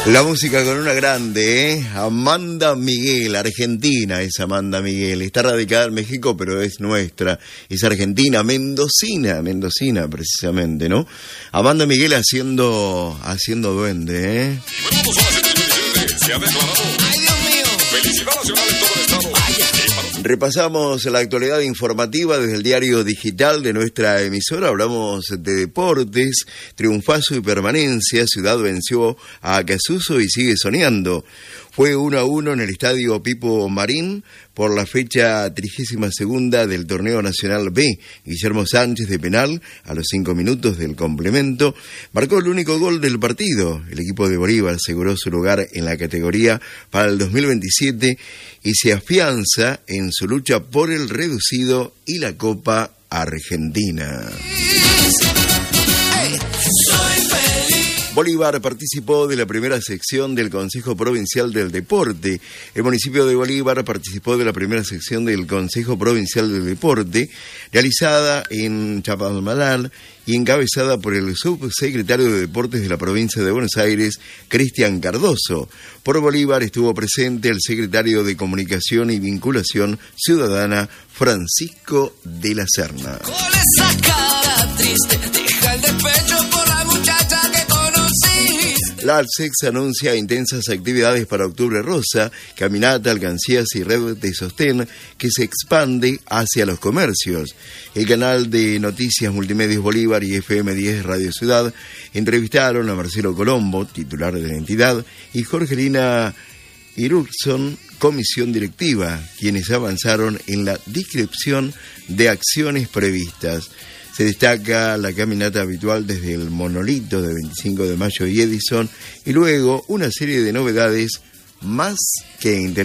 La música con una grande, ¿eh? Amanda Miguel, argentina es Amanda Miguel. Está radicada en México, pero es nuestra. Es argentina, mendocina precisamente, ¿no? Amanda Miguel haciendo duende, ¿eh? Se ha declarado. ¡Ay, Dios mío! ¡Felicidad nacional en todo el estado! Repasamos la actualidad informativa desde el diario digital de nuestra emisora. Hablamos de deportes, triunfazo y permanencia. Ciudad venció a Acasuso y sigue soñando. Fue 1-1 en el estadio Pipo Marín por la fecha 32ª del torneo nacional B. Guillermo Sánchez de penal a los 5 minutos del complemento marcó el único gol del partido. El equipo de Bolívar aseguró su lugar en la categoría para el 2027 y se afianza en su lucha por el reducido y la Copa Argentina. Bolívar participó de la primera sección del Consejo Provincial del Deporte. El municipio de Bolívar participó de la primera sección del Consejo Provincial del Deporte, realizada en Chapadmalal y encabezada por el subsecretario de Deportes de la provincia de Buenos Aires, Cristian Cardoso. Por Bolívar estuvo presente el secretario de Comunicación y Vinculación Ciudadana, Francisco de la Serna. Con esa cara triste, deja el despecho por la muchacha que la ALSEX anuncia intensas actividades para Octubre Rosa, caminata, alcancías y red de sostén que se expande hacia los comercios. El canal de Noticias Multimedios Bolívar y FM10 Radio Ciudad entrevistaron a Marcelo Colombo, titular de la entidad, y Jorgelina Irurson, comisión directiva, quienes avanzaron en la descripción de acciones previstas. Se destaca la caminata habitual desde el Monolito de 25 de mayo y Edison, y luego una serie de novedades más que interesantes.